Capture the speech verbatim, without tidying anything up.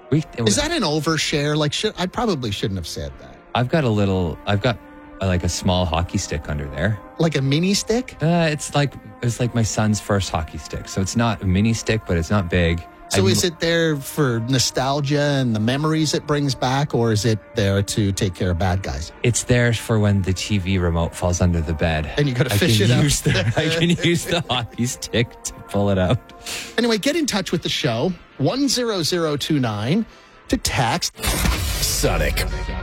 We, Is that an overshare? Like, should, I probably shouldn't have said that. I've got a little, I've got uh, like a small hockey stick under there. Like a mini stick? Uh, it's like, it's like my son's first hockey stick. So it's not a mini stick, but it's not big. So I'm, is it there for nostalgia and the memories it brings back, or is it there to take care of bad guys? It's there for when the T V remote falls under the bed. And you got to I fish can it use out. The, I can use the hockey stick to pull it out. Anyway, get in touch with the show, one zero zero two nine, to text Sonic